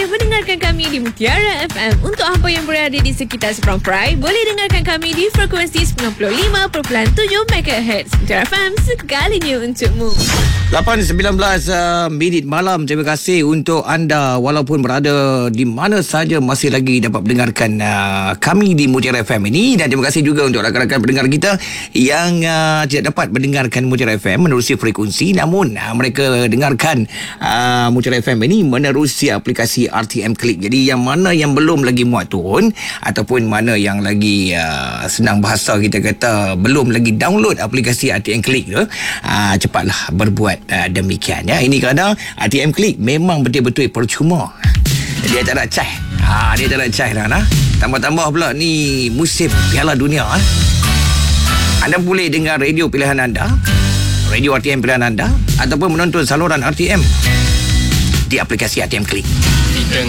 boleh mendengarkan kami di Mutiara FM. Untuk apa yang berada di sekitar Seberang Perai, boleh dengarkan kami di frekuensi 95.7 MHz. Mutiara FM, segalanya untukmu. 8.19 minit malam. Terima kasih untuk anda walaupun berada di mana saja masih lagi dapat mendengarkan kami di Mutiara FM ini. Dan terima kasih juga untuk rakan-rakan pendengar kita yang tidak dapat mendengarkan Mutiara FM menerusi frekuensi, namun mereka dengarkan Mutiara FM ini menerusi aplikasi RTM Click. Jadi yang mana yang belum lagi muat turun ataupun mana yang lagi senang bahasa kita kata belum lagi download aplikasi RTM Click tu, cepatlah berbuat demikian ya. Ini kerana RTM Click memang betul-betul percuma. Dia tak ada cah. Dia tak ada cah dah. Tambah-tambah pula ni musim Piala Dunia. Anda boleh dengar radio pilihan anda, radio RTM pilihan anda, ataupun menonton saluran RTM di aplikasi RTM Click.